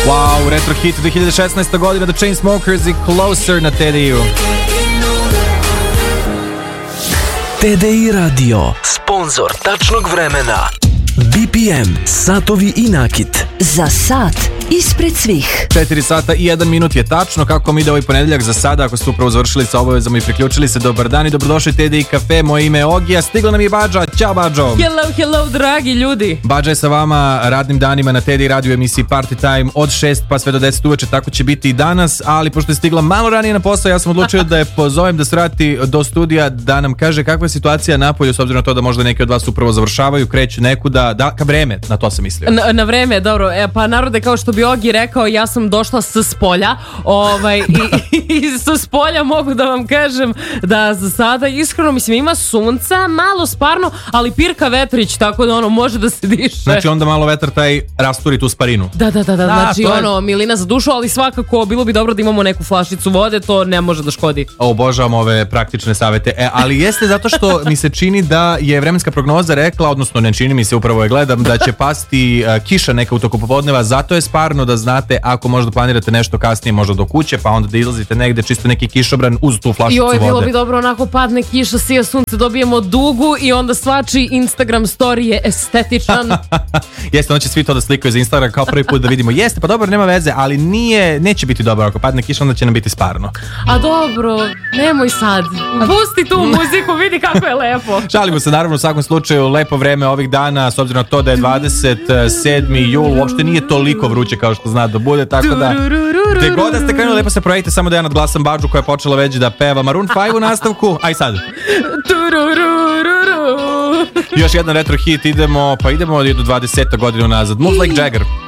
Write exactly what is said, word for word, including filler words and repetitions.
Wow, retro hit dvije hiljade šesnaeste. godina, The Chainsmokers i Closer na T D I-u. T D I Radio, sponzor tačnog vremena. B P M, satovi i nakit. Za sat ispred svih. četiri sata i jedan minut je tačno. Kako mi ide ovaj ponedeljak za sada? Ako ste upravo završili sa obavezama i priključili se, dobar dan i dobrodošli T D I Cafe. Moje ime je Ogija, stigla nam je Badža. Ćao Badžo. Hello, hello, dragi ljudi. Badža je sa vama radnim danima na T D I Radio emisiji Party Time od šest pa sve do deset uveče, tako će biti i danas, ali pošto je stigla malo ranije na posao, ja sam odlučio da je pozovem da se vrati do studija da nam kaže kakva je situacija napolju, s obzirom na to da možda neki od vas upravo završavaju, kreću nekuda, da, ka vreme, na to sam mislio. Na, na vreme, dobro. E, pa narode, kao što bi Ogi rekao, ja sam došla sa spolja, ovaj, i, i sa spolja mogu da vam kažem da za sada iskreno, mislim, ima sunca, malo sparno, ali pirka vetrić, tako da ono može da se diše. Znači onda malo vetar taj rasturi tu sparinu. Da, da, da, da, Da, znači to je- ono, milina za dušu, ali svakako bilo bi dobro da imamo neku flašicu vode, to ne može da škodi. Obožavam ove praktične savete. E, ali jeste zato što mi se čini da je vremenska prognoza rekla, odnosno ne čini mi se, upravo je gledam, da će pasti uh, kiša neka u toku popodneva, zato je sparno da znate ako možda planirate nešto kasnije, možda do kuće, pa onda da izlazite negde čisto neki kišobran uz tu flašicu I vode. ovo bilo bi dobro, onako padne kiša, sija sunce, dobijemo dugu i onda svačiji Instagram story je estetičan. Jeste, onda će svi to da slikaju za Instagram kao prvi put da vidimo. Jeste, pa dobro, nema veze, ali nije, neće biti dobro ako padne kiša, onda će nam biti sparno. A dobro, nemoj sad. Pusti tu muziku, vidi kako je lepo. Šalimo se naravno u svakom slučaju, lepo vreme ovih dana, s obzirom na to da je dvadeset sedmi jul, uopšte nije toliko vruće kao što zna da bude, tako da gde god da ste krenuli, lepo se projekte, samo da ja nadglasam Badžu koja je počela već da peva Maroon pet u nastavku, aj sad. Tururururu. Još jedan retro hit, idemo, pa idemo do dvadesete godine unazad. Move Like Jagger.